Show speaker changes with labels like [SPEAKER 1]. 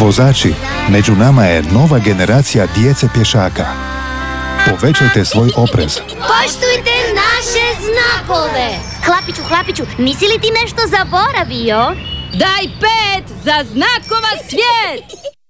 [SPEAKER 1] Vozači, među nama je nova generacija djece pješaka. Povećajte svoj oprez.
[SPEAKER 2] Poštujte naše znakove! Hlapiću, nisi li ti nešto zaboravio?
[SPEAKER 3] Daj 5 za znakova svijet!